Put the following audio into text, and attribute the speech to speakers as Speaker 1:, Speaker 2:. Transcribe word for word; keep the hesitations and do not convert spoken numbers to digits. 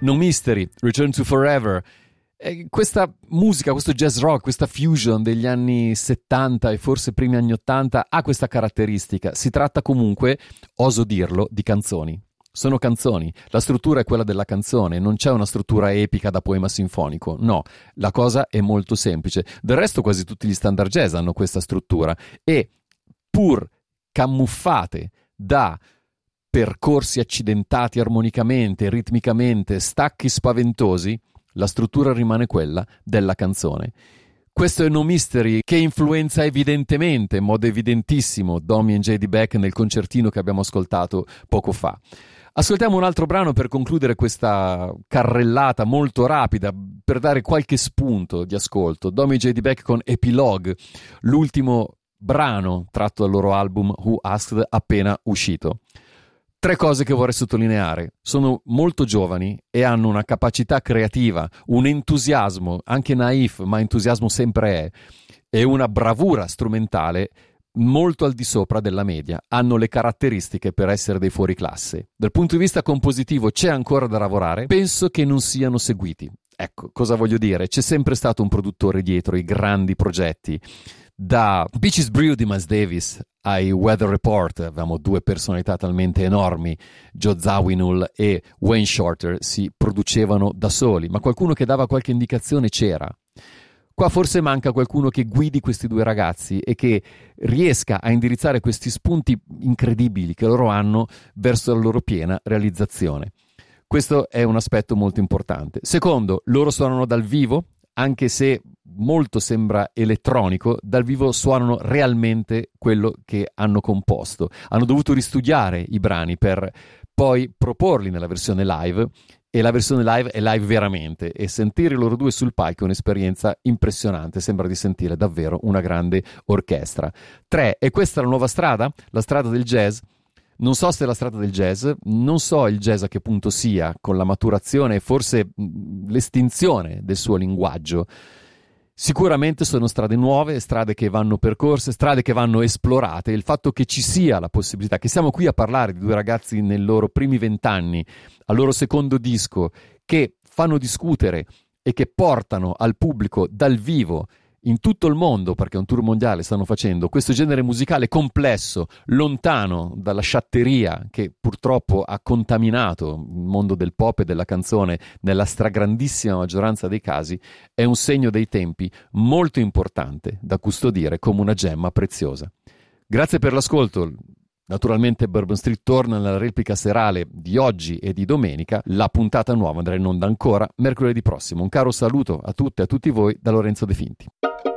Speaker 1: No Mystery, Return to Forever. E questa musica, questo jazz rock, questa fusion degli anni settanta e forse primi anni ottanta ha questa caratteristica. Si tratta comunque, oso dirlo, di canzoni. Sono canzoni, la struttura è quella della canzone, non c'è una struttura epica da poema sinfonico, no, la cosa è molto semplice. Del resto quasi tutti gli standard jazz hanno questa struttura e pur camuffate da percorsi accidentati armonicamente, ritmicamente, stacchi spaventosi, la struttura rimane quella della canzone. Questo è No Mystery, che influenza evidentemente, in modo evidentissimo, Domi e J D Beck nel concertino che abbiamo ascoltato poco fa. Ascoltiamo un altro brano per concludere questa carrellata molto rapida, per dare qualche spunto di ascolto. Domi e J D Beck con Epilogue, l'ultimo brano tratto dal loro album Who Asked, appena uscito. Tre cose che vorrei sottolineare: sono molto giovani e hanno una capacità creativa, un entusiasmo, anche naif, ma entusiasmo sempre è, e una bravura strumentale molto al di sopra della media. Hanno le caratteristiche per essere dei fuoriclasse. Dal punto di vista compositivo c'è ancora da lavorare, penso che non siano seguiti. Ecco, cosa voglio dire? C'è sempre stato un produttore dietro i grandi progetti. Da Beaches Brew di Miles Davis ai Weather Report avevamo due personalità talmente enormi, Joe Zawinul e Wayne Shorter, si producevano da soli, ma qualcuno che dava qualche indicazione c'era. Qua forse manca qualcuno che guidi questi due ragazzi e che riesca a indirizzare questi spunti incredibili che loro hanno verso la loro piena realizzazione. Questo è un aspetto molto importante. Secondo, loro suonano dal vivo, anche se molto sembra elettronico, dal vivo suonano realmente quello che hanno composto. Hanno dovuto ristudiare i brani per poi proporli nella versione live, e la versione live è live veramente, e sentire loro due sul palco è un'esperienza impressionante, sembra di sentire davvero una grande orchestra. Tre, e questa è la nuova strada, la strada del jazz. Non so se è la strada del jazz, non so il jazz a che punto sia, con la maturazione e forse l'estinzione del suo linguaggio. Sicuramente sono strade nuove, strade che vanno percorse, strade che vanno esplorate. Il fatto che ci sia la possibilità, che siamo qui a parlare di due ragazzi nei loro primi vent'anni, al loro secondo disco, che fanno discutere e che portano al pubblico dal vivo in tutto il mondo, perché un tour mondiale stanno facendo, questo genere musicale complesso, lontano dalla sciatteria che purtroppo ha contaminato il mondo del pop e della canzone nella stragrandissima maggioranza dei casi, è un segno dei tempi molto importante da custodire come una gemma preziosa. Grazie per l'ascolto. Naturalmente Bourbon Street torna nella replica serale di oggi e di domenica. La puntata nuova andrà in onda ancora mercoledì prossimo. Un caro saluto a tutte e a tutti voi da Lorenzo De Finti.